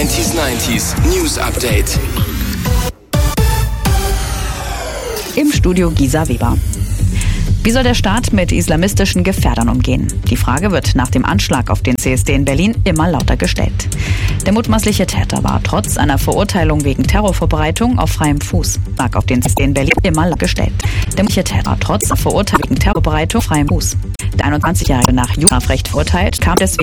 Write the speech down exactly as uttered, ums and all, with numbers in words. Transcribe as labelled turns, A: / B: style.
A: neunzig neunzig News Update.
B: Im Studio Gisa Weber. Wie soll der Staat mit islamistischen Gefährdern umgehen? Die Frage wird nach dem Anschlag auf den C S D in Berlin immer lauter gestellt. Der mutmaßliche Täter war trotz einer Verurteilung wegen Terrorvorbereitung auf freiem Fuß. Lag auf den C S D in Berlin immer lauter gestellt. Der mutmaßliche Täter war trotz einer Verurteilung wegen Terrorvorbereitung auf freiem Fuß. Der einundzwanzigjährige nach Jugendstrafrecht verurteilt, kam deswegen